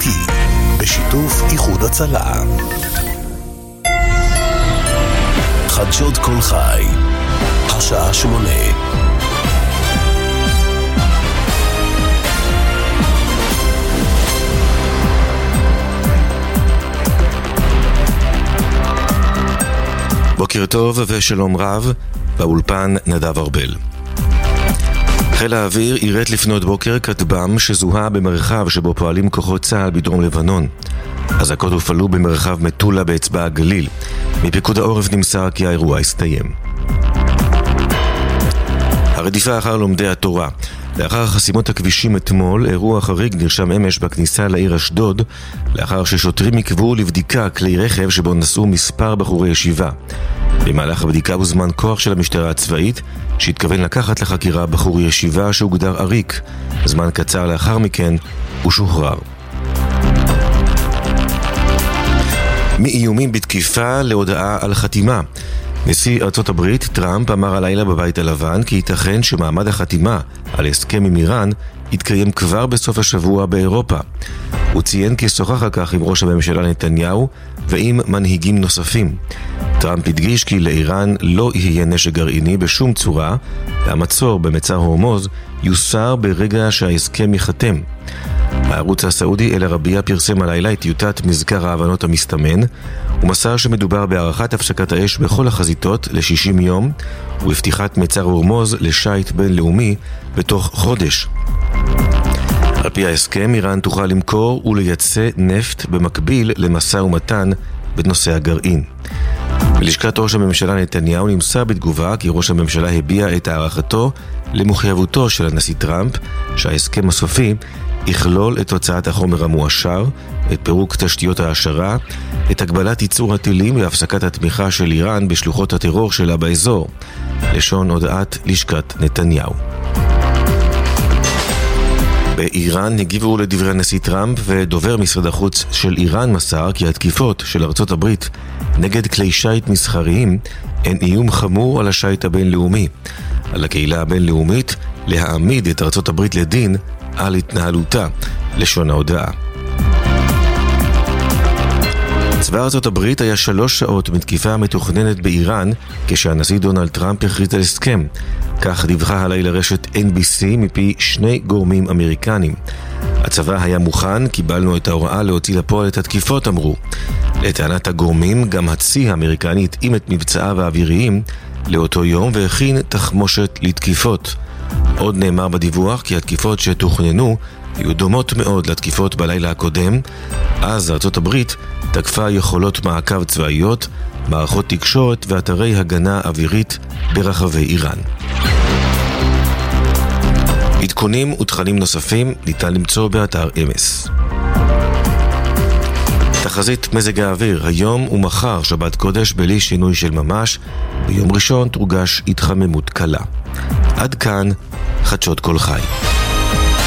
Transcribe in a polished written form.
איתי, בשיתוף איחוד הצלה. חדשות כל חי, השעה 8. בוקר טוב ושלום רב, באולפן נדב ארבל. חיל האוויר ירד לפנות בוקר כטב"ם שזוהה במרחב שבו פועלים כוחות צה"ל בדרום לבנון. אזעקות הופעלו במרחב מטולה באצבע הגליל. מפיקוד העורף נמסר כי האירוע הסתיים. הרדיפה אחר לומדי התורה. לאחר חסימות הכבישים אתמול, אירוע חריג נרשם אמש בכניסה לעיר אשדוד, לאחר ששוטרים עיכבו לבדיקה כלי רכב שבו נסעו מספר בחורי ישיבה. במהלך הבדיקה הוזמן כוח של המשטרה הצבאית, שהתכוון לקחת לחקירה בחור ישיבה שהוגדר עריק. זמן קצר לאחר מכן הוא שוחרר. מאיומים בתקיפה להודעה על חתימה. נשיא ארצות הברית טראמפ אמר הלילה בבית הלבן כי ייתכן שמעמד החתימה על הסכם עם איראן יתקיים כבר בסוף השבוע באירופה. הוא ציין כי שוחח על כך עם ראש הממשלה נתניהו ועם מנהיגים נוספים. טראמפ הדגיש כי לאיראן לא יהיה נשק גרעיני בשום צורה, והמצור במצר הורמוז יוסר ברגע שההסכם ייחתם. הערוץ הסעודי אל-ערבייה פרסם הלילה את טיוטת מזכר ההבנות המסתמן, ומסר שמדובר בהארכת הפסקת האש בכל החזיתות ל-60 יום, ובפתיחת מצר הורמוז לשייט בינלאומי בתוך חודש. על פי ההסכם, איראן תוכל למכור ולייצא נפט במקביל למשא ומתן בנושא הגרעין. בלשכת ראש הממשלה נתניהו נמסר בתגובה כי ראש הממשלה הביע את הערכתו למחויבותו של הנשיא טראמפ שההסכם הסופי יכלול את הוצאת החומר המואשר, את פירוק תשתיות העשרה, את הגבלת ייצור הטילים והפסקת התמיכה של איראן בשלוחות הטרור שלה באזור. לשון הודעת לשכת נתניהו. באיראן הגיבו לדברי הנשיא טראמפ, ודובר משרד החוץ של איראן מסר כי התקיפות של ארצות הברית נגד כלי שייט מסחריים הן איום חמור על השייט הבינלאומי. על הקהילה הבינלאומית להעמיד את ארצות הברית לדין על התנהלותה. לשון ההודעה. צבא ארצות הברית היה 3 שעות מתקיפה מתוכננת באיראן כשהנשיא דונלד טראמפ הכריז על הסכם. כך דיווחה הלילה רשת NBC מפי 2 גורמים אמריקנים. הצבא היה מוכן, קיבלנו את ההוראה להוציא לפועל את התקיפות, אמרו. לטענת הגורמים, גם הצי האמריקני התאים את מבצעיו האוויריים לאותו יום והכין תחמושת לתקיפות. עוד נאמר בדיווח כי התקיפות שתוכננו היו דומות מאוד לתקיפות בלילה הקודם. אז ארצות הברית תקפה יכולות מעקב צבאיות, מערכות תקשורת ואתרי הגנה אווירית ברחבי איראן. עדכונים ותכנים נוספים ניתן למצוא באתר אמס. תחזית מזג האוויר, היום ומחר שבת קודש בלי שינוי של ממש, ביום ראשון תורגש התחממות קלה. עד כאן חדשות כל חי.